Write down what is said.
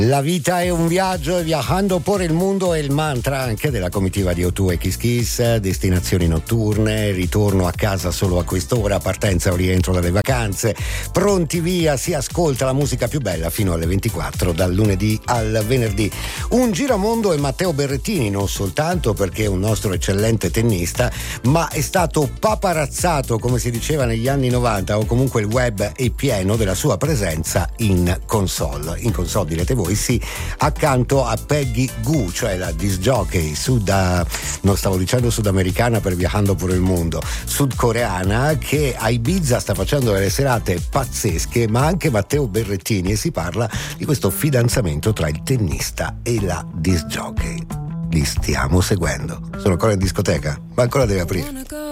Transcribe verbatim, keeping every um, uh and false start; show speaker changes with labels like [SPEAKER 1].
[SPEAKER 1] La vita è un viaggio e viajando por il mondo è il mantra anche della comitiva di O due e Kiss Kiss. Destinazioni notturne, ritorno a casa solo a quest'ora, partenza o rientro dalle vacanze, pronti via, si ascolta la musica più bella fino alle ventiquattro dal lunedì al venerdì. Un giramondo è Matteo Berrettini, non soltanto perché è un nostro eccellente tennista, ma è stato paparazzato, come si diceva negli anni novanta, o comunque il web è pieno della sua presenza in console. In console direte voi, sì, accanto a Peggy Gou, cioè la disc jockey sud, non stavo dicendo sudamericana per viajando pure il mondo, sudcoreana, che a Ibiza sta facendo delle serate pazzesche, ma anche Matteo Berrettini, e si parla di questo fidanzamento tra il tennista e la disc jockey. Li stiamo seguendo. Sono ancora in discoteca, ma ancora deve aprire.